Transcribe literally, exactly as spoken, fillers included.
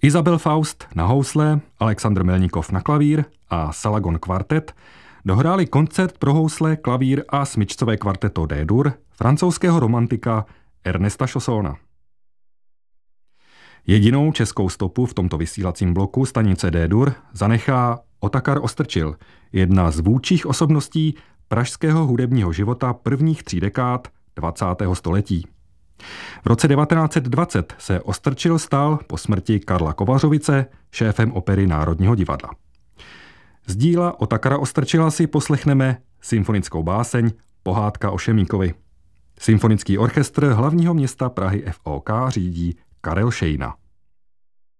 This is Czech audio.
Isabel Faust na housle, Alexandr Melnikov na klavír a Salagon kvartet dohráli koncert pro housle, klavír a smyčcové kvarteto D-dur francouzského romantika Ernesta Chaussona. Jedinou českou stopu v tomto vysílacím bloku stanice D-dur zanechá Otakar Ostrčil, jedna z vůdčích osobností pražského hudebního života prvních tří dekád dvacátého století. V roce devatenáct set dvacet se Ostrčil stal po smrti Karla Kovařovice šéfem opery Národního divadla. Z díla Otakara Ostrčila si poslechneme symfonickou báseň Pohádka o Šemíkovi. Symfonický orchestr hlavního města Prahy F O K řídí Karel Šejna.